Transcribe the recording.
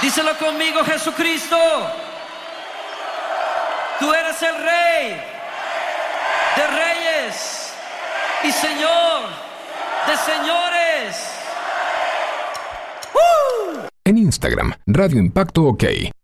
Díselo conmigo, Jesucristo. Tú eres el Rey de reyes y Señor de señores. En Instagram, Radio Impacto OK.